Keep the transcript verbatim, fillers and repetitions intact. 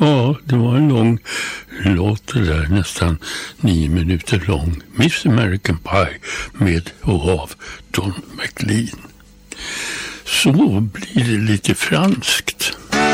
Ja, det var en lång låt det där, nästan nio minuter lång. Miss American Pie med och av Don McLean. Så blir det lite franskt.